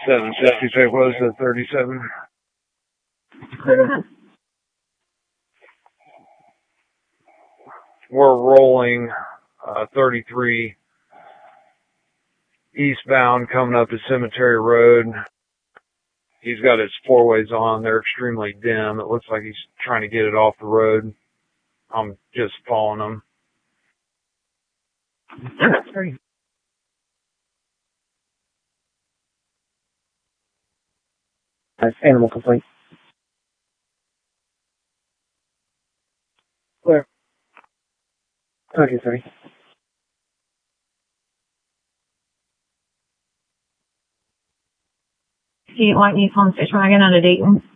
760 was at 37. We're rolling 33 eastbound coming up the Cemetery Road. He's got his four-ways on. They're extremely dim. It looks like he's trying to get it off the road. I'm just following him. Sorry. That's animal complaint. Where? Okay, sorry. Do you want me to call Fish Wagon out of Dayton?